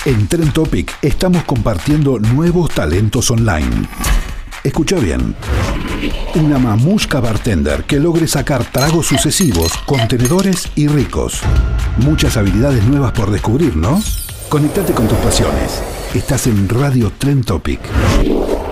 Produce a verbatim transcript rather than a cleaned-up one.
En Trend Topic estamos compartiendo nuevos talentos online. Escucha bien. Una mamushka bartender que logre sacar tragos sucesivos, contenedores y ricos. Muchas habilidades nuevas por descubrir, ¿no? Conéctate con tus pasiones. Estás en Radio Trend Topic.